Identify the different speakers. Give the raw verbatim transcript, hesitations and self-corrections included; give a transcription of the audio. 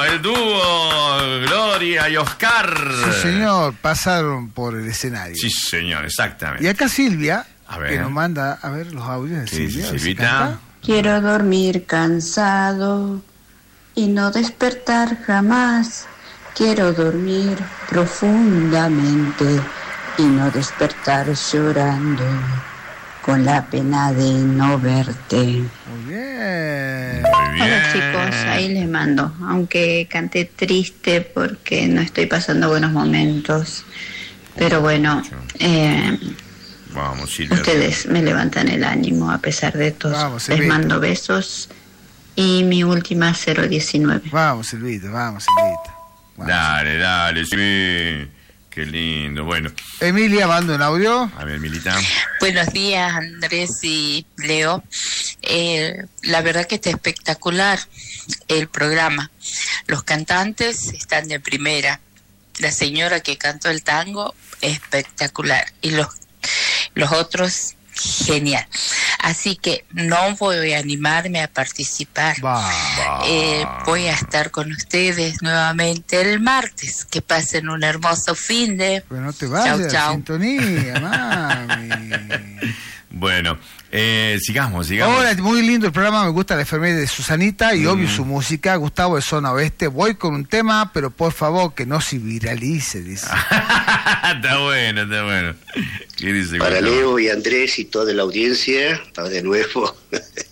Speaker 1: El dúo Gloria y Oscar.
Speaker 2: Sí, señor, pasaron por el escenario.
Speaker 1: Sí, señor, exactamente.
Speaker 2: Y acá Silvia,
Speaker 1: a ver.
Speaker 2: que nos manda a ver los audios de
Speaker 1: Sí,
Speaker 2: Silvia.
Speaker 1: sí, Silvita.
Speaker 3: Quiero dormir cansado y no despertar jamás. Quiero dormir profundamente y no despertar llorando con la pena de no verte.
Speaker 2: Muy bien.
Speaker 1: Muy bien.
Speaker 3: Hola chicos, ahí les mando. Aunque canté triste porque no estoy pasando buenos momentos. Pero bueno, eh,
Speaker 1: Vamos, Silvia.
Speaker 3: ustedes me levantan el ánimo a pesar de todo.
Speaker 2: Vamos,
Speaker 3: Les
Speaker 2: Silvita.
Speaker 3: mando besos. Y mi última cero diecinueve.
Speaker 2: Vamos, Silvita, vamos, Silvita. Vamos.
Speaker 1: Dale, dale, sí. Qué lindo. Bueno,
Speaker 2: Emilia, manda un audio.
Speaker 1: a ver, Milita.
Speaker 4: Buenos días, Andrés y Leo. Eh, la verdad que está espectacular el programa. Los cantantes están de primera. La señora que cantó el tango, espectacular. Y los, los otros, genial. Así que no voy a animarme a participar.
Speaker 2: Va.
Speaker 4: Eh, voy a estar con ustedes nuevamente el martes. Que pasen un hermoso fin de...
Speaker 2: Pero no te vayas,
Speaker 4: Chau, chau.
Speaker 2: sintonía, mami.
Speaker 1: Bueno, eh, sigamos, sigamos.
Speaker 2: Hola, muy lindo el programa, me gusta la enfermera de Susanita y
Speaker 1: Mm.
Speaker 2: obvio su música. Gustavo de Zona Oeste, voy con un tema, pero por favor que no se viralice, dice.
Speaker 1: Está bueno, está bueno. ¿Qué dice
Speaker 5: Para
Speaker 1: Gustavo?
Speaker 5: Leo y Andrés y toda la audiencia, de nuevo,